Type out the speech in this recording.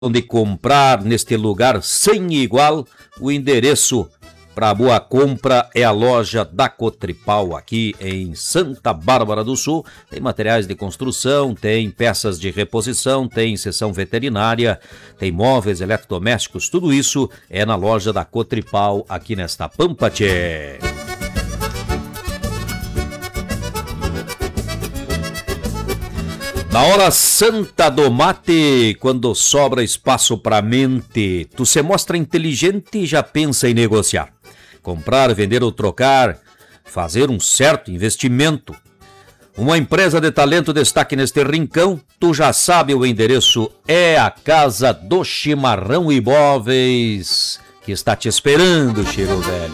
de comprar neste lugar sem igual, o endereço para boa compra é a loja da Cotripal, aqui em Santa Bárbara do Sul. Tem materiais de construção, tem peças de reposição, tem seção veterinária, tem móveis, eletrodomésticos, tudo isso é na loja da Cotripal, aqui nesta Pampa Tchê. Na hora santa do mate, quando sobra espaço pra mente, tu se mostra inteligente e já pensa em negociar. Comprar, vender ou trocar, fazer um certo investimento. Uma empresa de talento destaque neste rincão, tu já sabe o endereço, é a Casa do Chimarrão Imóveis, que está te esperando, cheiro velho.